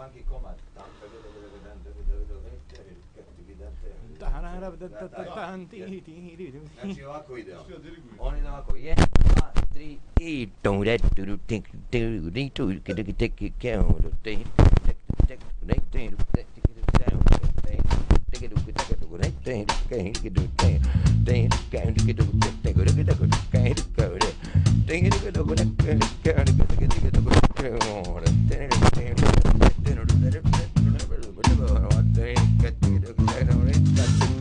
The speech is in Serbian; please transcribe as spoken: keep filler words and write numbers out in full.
funky combat. Znači ovako ide. On ide ovako. jedan, dva, tri i... That's